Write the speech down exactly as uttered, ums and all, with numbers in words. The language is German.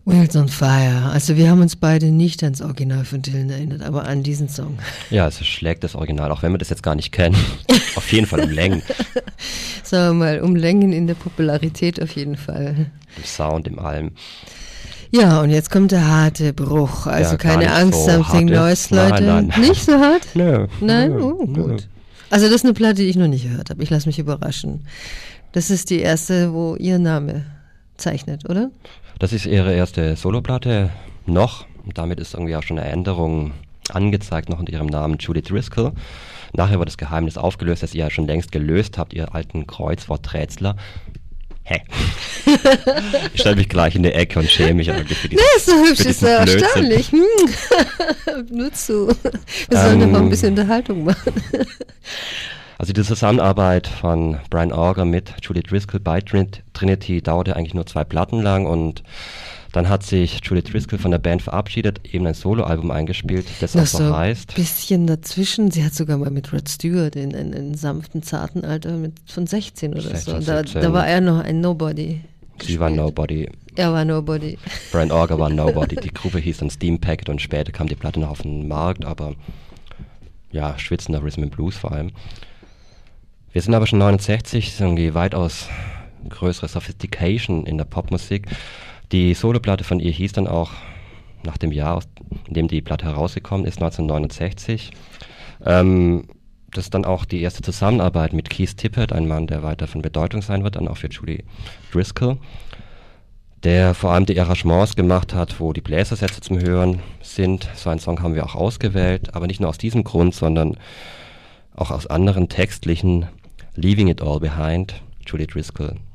Wheels on Fire. Also wir haben uns beide nicht ans Original von Dylan erinnert, aber an diesen Song. Ja, es schlägt das Original, auch wenn wir das jetzt gar nicht kennen. Auf jeden Fall um Längen. Sagen wir mal, um Längen in der Popularität auf jeden Fall. Im Sound, im Allem. Ja, und jetzt kommt der harte Bruch. Also Ja, keine Angst, so something Neues, Leute. Nein, nein. Nicht so hart? Nö. Nein? Nö, Oh, nö. gut. Also das ist eine Platte, die ich noch nicht gehört habe. Ich lasse mich überraschen. Das ist die erste, wo ihr Name zeichnet, oder? Das ist ihre erste Soloplatte noch. Und damit ist irgendwie auch schon eine Änderung angezeigt, noch unter ihrem Namen Julie Driscoll. Nachher wird das Geheimnis aufgelöst, das ihr ja schon längst gelöst habt, ihr alten Kreuzworträtsler. Hä? Ich stelle mich gleich in die Ecke und schäme mich irgendwie für diesen, Nee, ist so hübsch, für ist so diesen Blödsinn. erstaunlich. Hm. Nur zu. Wir sollen Ähm, noch ein bisschen Unterhaltung machen. Also die Zusammenarbeit von Brian Auger mit Julie Driscoll bei Trin- Trinity dauerte eigentlich nur zwei Platten lang und dann hat sich Julie Driscoll von der Band verabschiedet, eben ein Soloalbum eingespielt, das Noch auch so so ein heißt. bisschen dazwischen. Sie hat sogar mal mit Rod Stewart in einem sanften, zarten Alter mit von sechzehn oder sechzehn, so. Da, siebzehn. da war er noch ein Nobody. Sie war gespielt. Nobody. Er war Nobody. Brian Auger war Nobody. Die Gruppe hieß dann Steam Packet und später kam die Platte noch auf den Markt, aber ja, schwitzender Rhythm and Blues vor allem. Wir sind aber schon neunundsechzig, irgendwie weitaus größere Sophistication in der Popmusik. Die Soloplatte von ihr hieß dann auch nach dem Jahr, aus- in dem die Platte herausgekommen ist, neunzehnhundertneunundsechzig. Ähm, das ist dann auch die erste Zusammenarbeit mit Keith Tippett, ein Mann, der weiter von Bedeutung sein wird, dann auch für Julie Driscoll, der vor allem die Arrangements gemacht hat, wo die Bläsersätze zum Hören sind. So einen Song haben wir auch ausgewählt, aber nicht nur aus diesem Grund, sondern auch aus anderen textlichen Leaving It All Behind, Julie Driscoll.